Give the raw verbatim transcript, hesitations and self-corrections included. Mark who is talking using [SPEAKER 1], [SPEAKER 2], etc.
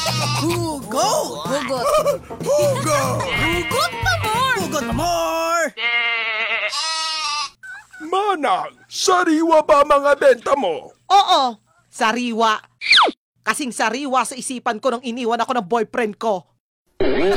[SPEAKER 1] Hugot!
[SPEAKER 2] Hugot.
[SPEAKER 3] Hugot!
[SPEAKER 2] Hugot pa more!
[SPEAKER 1] Hugot pa more!
[SPEAKER 3] Manang, sariwa ba mga benta mo?
[SPEAKER 1] Oo, sariwa. Kasing sariwa sa isipan ko nang iniwan ako ng boyfriend ko.